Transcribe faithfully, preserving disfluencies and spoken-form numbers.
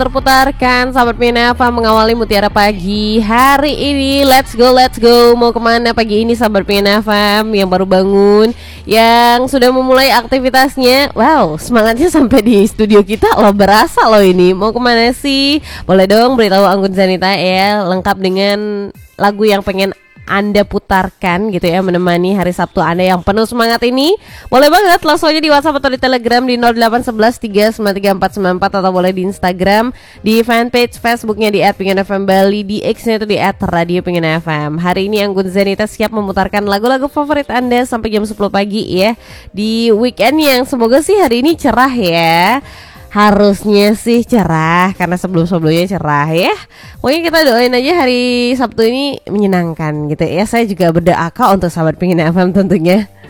terputarkan sahabat Pinava mengawali Mutiara Pagi hari ini. Let's go, let's go. Mau kemana pagi ini sahabat Pinava yang baru bangun, yang sudah memulai aktivitasnya? Wow, semangatnya sampai di studio kita loh, berasa loh ini. Mau kemana sih? Boleh dong beritahu Anggun Zanita ya, lengkap dengan lagu yang pengen Anda putarkan gitu ya, menemani hari Sabtu Anda yang penuh semangat ini. Boleh banget langsung aja di WhatsApp atau di Telegram di nol delapan satu satu tiga sembilan tiga empat sembilan empat, atau boleh di Instagram di fanpage Facebooknya di et pengen f m bali, di X-nya itu di et radio pengen f m. Hari ini Anggun Zanita siap memutarkan lagu-lagu favorit Anda sampai jam sepuluh pagi ya, di weekend yang semoga sih hari ini cerah ya. Harusnya sih cerah karena sebelum-sebelumnya cerah ya. Pokoknya kita doain aja hari Sabtu ini menyenangkan gitu ya. Saya juga berdoa kok untuk sahabat Pengen F M tentunya.